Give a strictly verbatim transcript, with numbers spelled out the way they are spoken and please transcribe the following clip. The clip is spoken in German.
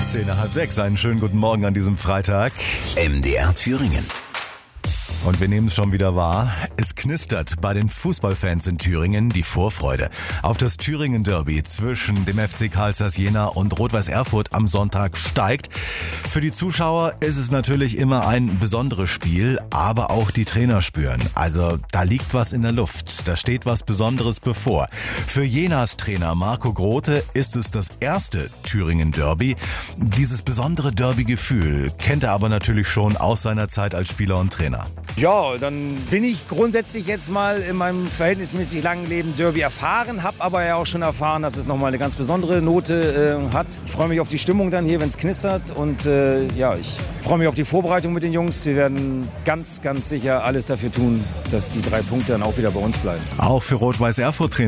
Zehn nach halb sechs, einen schönen guten Morgen an diesem Freitag. M D R Thüringen. Und wir nehmen es schon wieder wahr. Es knistert bei den Fußballfans in Thüringen die Vorfreude auf das Thüringen-Derby zwischen dem F C Carl Zeiss Jena und Rot-Weiß Erfurt am Sonntag steigt. Für die Zuschauer ist es natürlich immer ein besonderes Spiel, aber auch die Trainer spüren. Also da liegt was in der Luft, da steht was Besonderes bevor. Für Jenas Trainer Marco Grote ist es das erste Thüringen-Derby. Dieses besondere Derby-Gefühl kennt er aber natürlich schon aus seiner Zeit als Spieler und Trainer. Ja, dann bin ich grundsätzlich jetzt mal in meinem verhältnismäßig langen Leben Derby erfahren, habe aber ja auch schon erfahren, dass es nochmal eine ganz besondere Note äh, hat. Ich freue mich auf die Stimmung dann hier, wenn es knistert und äh, ja, ich freue mich auf die Vorbereitung mit den Jungs. Wir werden ganz, ganz sicher alles dafür tun, dass die drei Punkte dann auch wieder bei uns bleiben. Auch für Rot-Weiß Erfurt Trainer